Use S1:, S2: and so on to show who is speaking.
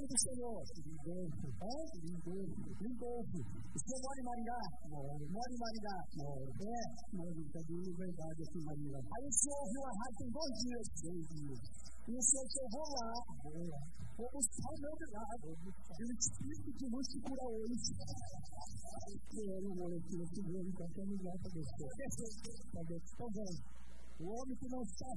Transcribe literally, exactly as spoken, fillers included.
S1: do Senhor? Lindolfo. Hã? Lindolfo. Lindolfo. O senhor mora em Maringá? Moro. Mora em Maringá? Moro. É? Moro. Está de verdade aqui em Maringá. Aí o senhor ouviu a rádio tem dois dias. Dois dias. E o senhor chegou lá. Vou buscar o meu milagre. E o Espírito de luz te cura hoje. Eu não vou aqui, eu te vejo em qualquer lugar para você. Então, vamos. O homem que não está